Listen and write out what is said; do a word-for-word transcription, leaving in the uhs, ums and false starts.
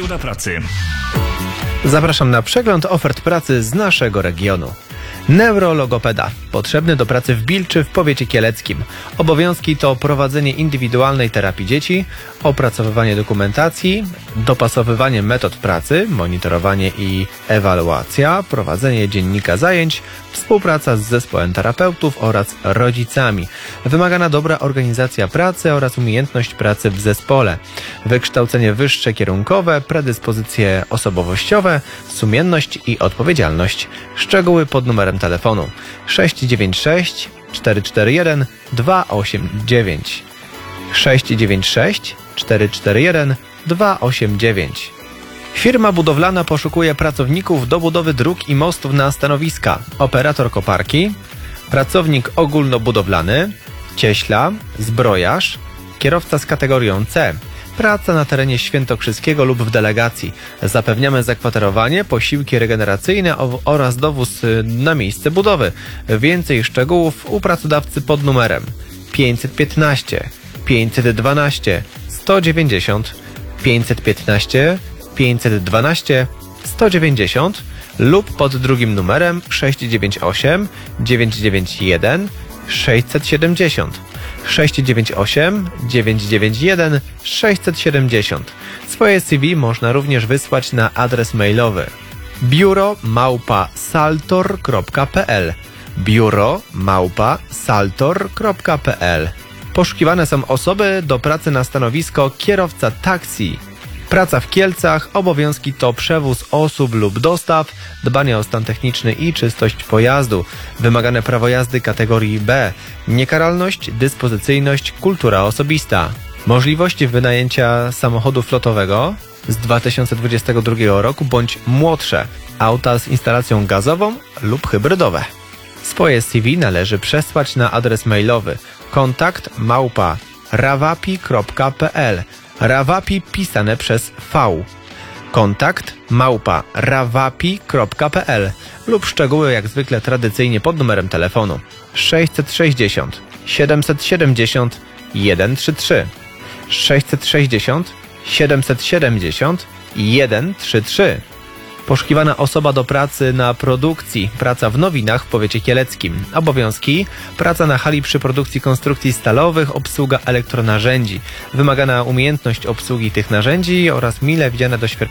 Pogoda pracy. Zapraszam na przegląd ofert pracy z naszego regionu. Neurologopeda, potrzebny do pracy w Bilczy w powiecie kieleckim. Obowiązki to prowadzenie indywidualnej terapii dzieci, opracowywanie dokumentacji, dopasowywanie metod pracy, monitorowanie i ewaluacja, prowadzenie dziennika zajęć, współpraca z zespołem terapeutów oraz rodzicami. Wymagana dobra organizacja pracy oraz umiejętność pracy w zespole. Wykształcenie wyższe kierunkowe, predyspozycje osobowościowe, sumienność i odpowiedzialność. Szczegóły pod numerem telefonu sześć dziewięć sześć cztery cztery jeden dwa osiem dziewięć sześć dziewięć sześć cztery cztery jeden dwa osiem dziewięć. Firma budowlana poszukuje pracowników do budowy dróg i mostów na stanowiska: operator koparki, pracownik ogólnobudowlany, cieśla, zbrojarz, kierowca z kategorią C. Praca na terenie świętokrzyskiego lub w delegacji. Zapewniamy zakwaterowanie, posiłki regeneracyjne oraz dowóz na miejsce budowy. Więcej szczegółów u pracodawcy pod numerem pięćset piętnaście pięćset dwanaście sto dziewięćdziesiąt pięćset piętnaście pięćset dwanaście sto dziewięćdziesiąt lub pod drugim numerem sześć dziewięć osiem dziewięć dziewięć jeden sześćset siedemdziesiąt sześć dziewięć osiem dziewięć dziewięć jeden sześćset siedemdziesiąt. Swoje C V można również wysłać na adres mailowy biuro małpa saltor kropka p l biuro małpa saltor kropka p l. Poszukiwane są osoby do pracy na stanowisko kierowca taksi. Praca w Kielcach, obowiązki to przewóz osób lub dostaw, dbanie o stan techniczny i czystość pojazdu, wymagane prawo jazdy kategorii B, niekaralność, dyspozycyjność, kultura osobista. Możliwości wynajęcia samochodu flotowego z dwa tysiące dwudziestego drugiego roku bądź młodsze, auta z instalacją gazową lub hybrydowe. Swoje C V należy przesłać na adres mailowy kontakt małpa rawapi kropka p l. Rawapi pisane przez V. Kontakt małpa rawapi kropka p l lub szczegóły jak zwykle tradycyjnie pod numerem telefonu sześćset sześćdziesiąt siedemset siedemdziesiąt sto trzydzieści trzy sześćset sześćdziesiąt siedemset siedemdziesiąt sto trzydzieści trzy. Poszukiwana osoba do pracy na produkcji. Praca w Nowinach w powiecie kieleckim. Obowiązki: praca na hali przy produkcji konstrukcji stalowych, obsługa elektronarzędzi. Wymagana umiejętność obsługi tych narzędzi oraz mile widziane doświadczenie